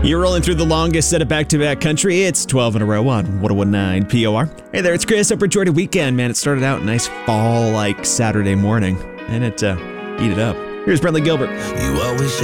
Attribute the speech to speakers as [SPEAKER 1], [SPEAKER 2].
[SPEAKER 1] You're rolling through the longest set of back-to-back country. It's 12 in a row on 101.9 POR. Hey there, it's Chris. Hope you enjoyed a weekend, man. It started out nice fall-like Saturday morning, and it eat it up. Here's Brentley Gilbert.
[SPEAKER 2] You always